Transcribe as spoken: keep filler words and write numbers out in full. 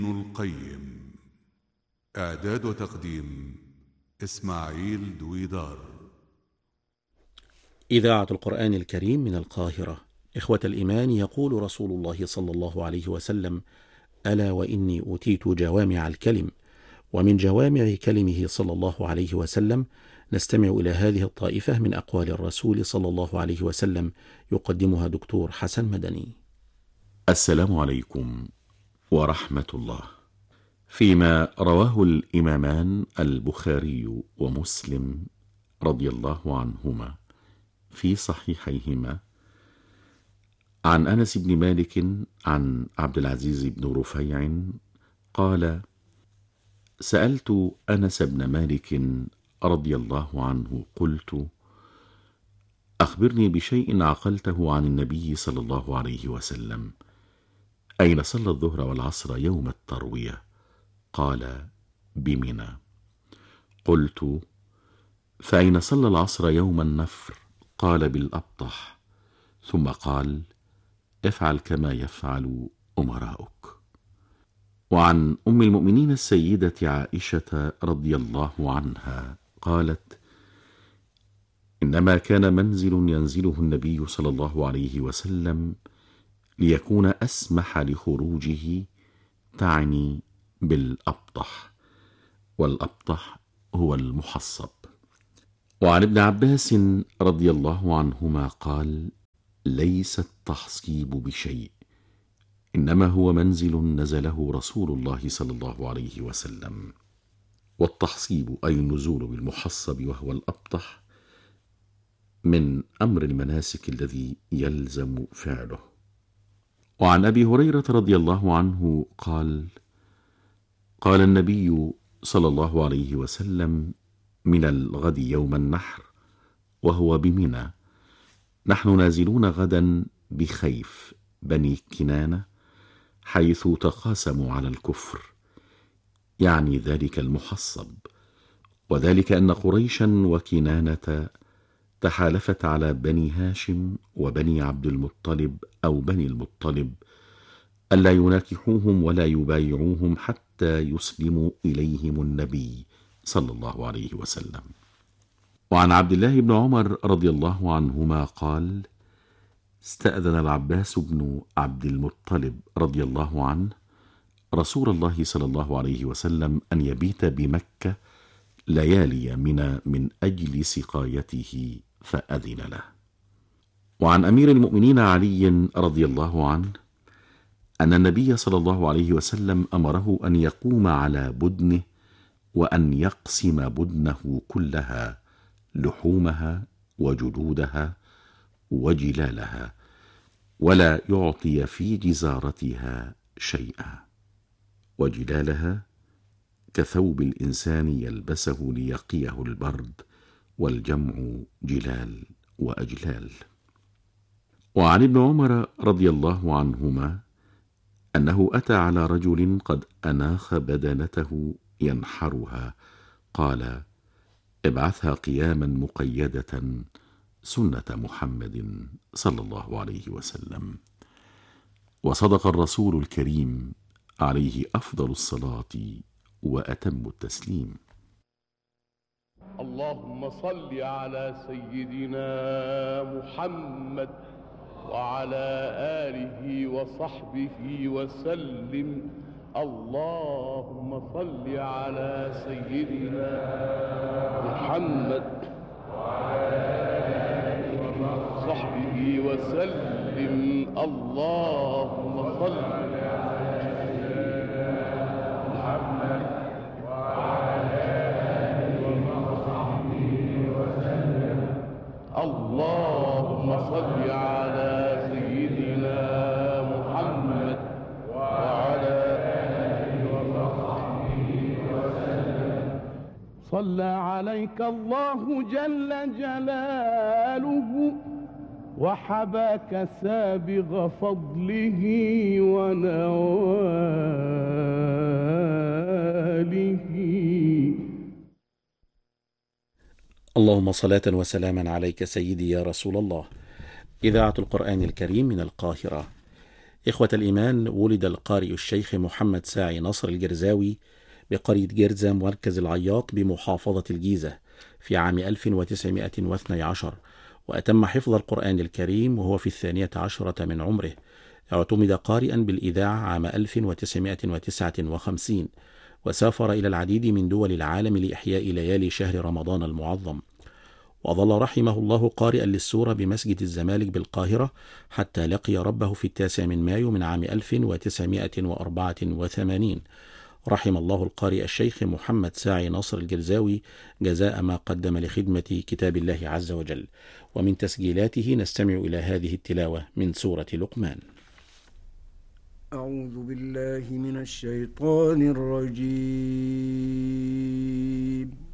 ابن القيم. إعداد وتقديم إسماعيل دويدار. إذاعة القرآن الكريم من القاهرة. إخوة الإيمان، يقول رسول الله صلى الله عليه وسلم: ألا وإني أوتيت جوامع الكلم. ومن جوامع كلمه صلى الله عليه وسلم نستمع إلى هذه الطائفة من أقوال الرسول صلى الله عليه وسلم، يقدمها دكتور حسن مدني. السلام عليكم ورحمة الله. فيما رواه الإمامان البخاري ومسلم رضي الله عنهما في صحيحيهما عن أنس بن مالك عن عبد العزيز بن رفيع قال: سألت أنس بن مالك رضي الله عنه قلت: أخبرني بشيء عقلته عن النبي صلى الله عليه وسلم، أين صلى الظهر والعصر يوم التروية؟ قال: بمنى. قلت: فأين صلى العصر يوم النفر؟ قال: بالأبطح. ثم قال: افعل كما يفعل أمراؤك. وعن أم المؤمنين السيدة عائشة رضي الله عنها قالت: إنما كان منزل ينزله النبي صلى الله عليه وسلم ليكون أسمح لخروجه، تعني بالأبطح، والأبطح هو المحصب. وعن ابن عباس رضي الله عنهما قال: ليس التحصيب بشيء، إنما هو منزل نزله رسول الله صلى الله عليه وسلم. والتحصيب أي النزول بالمحصب وهو الأبطح من أمر المناسك الذي يلزم فعله. وعن أبي هريرة رضي الله عنه قال: قال النبي صلى الله عليه وسلم: من الغد يوم النحر وهو بمنى، نحن نازلون غدا بخيف بني كنانة، حيث تقاسموا على الكفر، يعني ذلك المحصب، وذلك أن قريشا وكنانة تحالفت على بني هاشم وبني عبد المطلب أو بني المطلب ألا يناكحوهم ولا يبايعوهم حتى يسلموا إليهم النبي صلى الله عليه وسلم. وعن عبد الله بن عمر رضي الله عنهما قال: استأذن العباس بن عبد المطلب رضي الله عنه رسول الله صلى الله عليه وسلم أن يبيت بمكة ليالي منى من أجل سقايته، فأذن له. وعن أمير المؤمنين علي رضي الله عنه أن النبي صلى الله عليه وسلم أمره أن يقوم على بدنه وأن يقسم بدنه كلها، لحومها وجلودها وجلالها، ولا يعطي في جزارتها شيئا. وجلالها كثوب الإنسان يلبسه ليقيه البرد، والجمع جلال وأجلال. وعن ابن عمر رضي الله عنهما أنه أتى على رجل قد أناخ بدنته ينحرها، قال: ابعثها قياما مقيدة سنة محمد صلى الله عليه وسلم. وصدق الرسول الكريم عليه أفضل الصلاة وأتم التسليم. اللهم صل على سيدنا محمد وعلى آله وصحبه وسلم. اللهم صل على سيدنا محمد وعلى آله وصحبه وسلم. اللهم صل على سيدنا محمد وعلى آله وصحبه وسلم. اللهم صل على سيدنا محمد وعلى آله وصحبه وسلم. صلى عليك الله جل جلاله وحباك سابغ فضله ونواله. اللهم صلاة وسلاما عليك سيدي يا رسول الله. إذاعة القرآن الكريم من القاهرة. إخوة الإيمان، ولد القارئ الشيخ محمد ساعي نصر الجرزاوي بقرية جرزة مركز العياط بمحافظة الجيزة في عام ألف وتسعمائة واثني عشر، وأتم حفظ القرآن الكريم وهو في الثانية عشرة من عمره. اعتمد قارئا بالإذاعة عام ألف وتسعمائة وتسعة وخمسين، وسافر إلى العديد من دول العالم لإحياء ليالي شهر رمضان المعظم، وظل رحمه الله قارئا للسورة بمسجد الزمالك بالقاهرة حتى لقي ربه في التاسع من مايو من عام ألف وتسعمائة وأربعة وثمانين. رحم الله القارئ الشيخ محمد ساعي نصر الجرزاوي جزاء ما قدم لخدمة كتاب الله عز وجل. ومن تسجيلاته نستمع إلى هذه التلاوة من سورة لقمان. أعوذ بالله من الشيطان الرجيم.